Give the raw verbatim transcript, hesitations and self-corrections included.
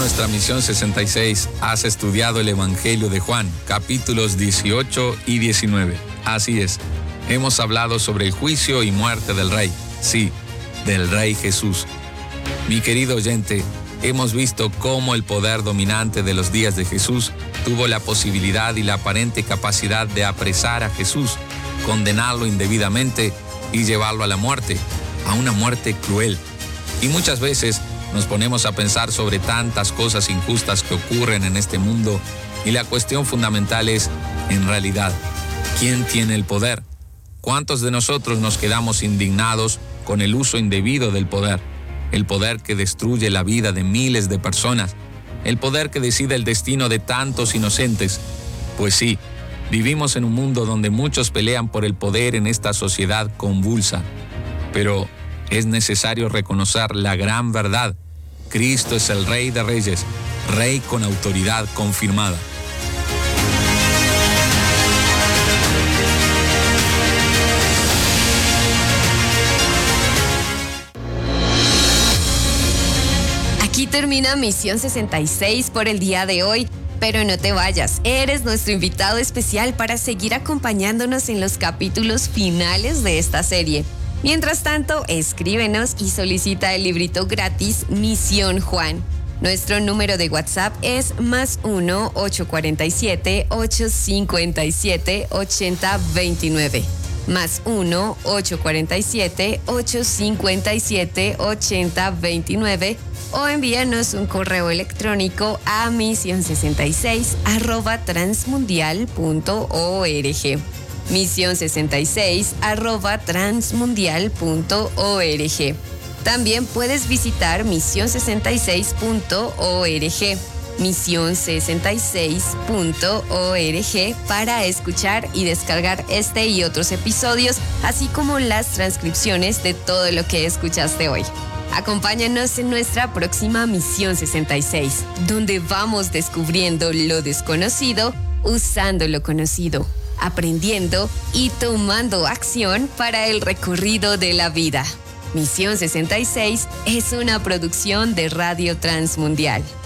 nuestra Misión sesenta y seis, has estudiado el Evangelio de Juan, capítulos dieciocho y diecinueve. Así es, hemos hablado sobre el juicio y muerte del Rey. Sí, del Rey Jesús. Mi querido oyente, hemos visto cómo el poder dominante de los días de Jesús tuvo la posibilidad y la aparente capacidad de apresar a Jesús, condenarlo indebidamente y llevarlo a la muerte, a una muerte cruel. Y muchas veces nos ponemos a pensar sobre tantas cosas injustas que ocurren en este mundo y la cuestión fundamental es, en realidad, ¿quién tiene el poder? ¿Cuántos de nosotros nos quedamos indignados con el uso indebido del poder? El poder que destruye la vida de miles de personas, el poder que decide el destino de tantos inocentes. Pues sí, vivimos en un mundo donde muchos pelean por el poder en esta sociedad convulsa. Pero es necesario reconocer la gran verdad. Cristo es el Rey de Reyes, Rey con autoridad confirmada. Aquí termina Misión sesenta y seis por el día de hoy, pero no te vayas, eres nuestro invitado especial para seguir acompañándonos en los capítulos finales de esta serie. Mientras tanto, escríbenos y solicita el librito gratis Misión Juan. Nuestro número de WhatsApp es más uno ocho cuatro siete, ocho cinco siete, ocho cero dos nueve. Más uno ocho cuatro siete, ocho cinco siete, ocho cero dos nueve o envíanos un correo electrónico a misión sesenta y seis arroba transmundial punto org. misión sesenta y seis arroba transmundial punto org. También puedes visitar misión sesenta y seis punto org, misión sesenta y seis punto org para escuchar y descargar este y otros episodios, así como las transcripciones de todo lo que escuchaste hoy. Acompáñanos en nuestra próxima Misión sesenta y seis, donde vamos descubriendo lo desconocido usando lo conocido, aprendiendo y tomando acción para el recorrido de la vida. Misión sesenta y seis es una producción de Radio Transmundial.